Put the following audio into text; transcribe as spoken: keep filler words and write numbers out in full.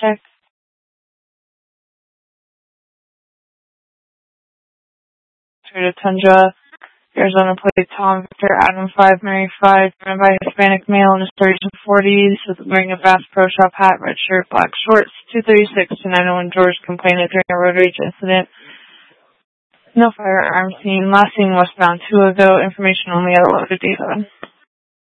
check. Toyota Tundra, Arizona plate, Tom Victor, Adam five, Mary five, driven by Hispanic male in his thirties and forties, with wearing a Bass Pro Shop hat, red shirt, black shorts, two thirty-six to nine oh one George, complainant during a road rage incident. No firearms seen. Last seen westbound two ago. Information only at eleven fifty-seven.